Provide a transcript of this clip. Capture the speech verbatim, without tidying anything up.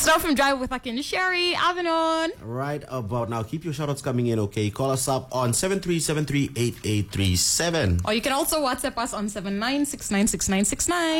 It's now from Drive with Akin Sherry, Avanon. Right about now. Keep your shoutouts coming in, okay? Call us up on seven three seven three eight eight three seven. Or you can also WhatsApp us on seven nine six nine six nine six nine.